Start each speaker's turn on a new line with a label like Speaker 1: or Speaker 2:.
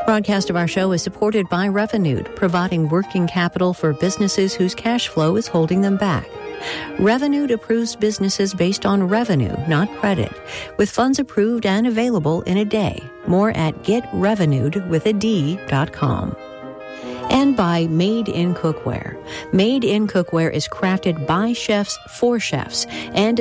Speaker 1: Broadcast of our show is supported by Revenued, providing working capital for businesses whose cash flow is holding them back. Revenued approves businesses based on revenue, not credit, with funds approved and available in a day. More at getrevenued.com. And by Made in Cookware. Made in Cookware is crafted by chefs for chefs and